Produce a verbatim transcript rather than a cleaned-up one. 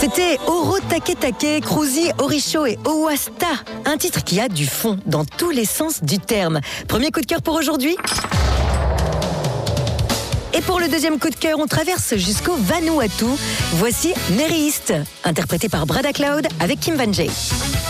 C'était Oro Take Take, Cruzy, Orisho et Owasta. Un titre qui a du fond dans tous les sens du terme. Premier coup de cœur pour aujourd'hui. Et pour le deuxième coup de cœur, on traverse jusqu'au Vanuatu. Voici Merry East, interprété par Brada Cloud avec Kim Van Jay.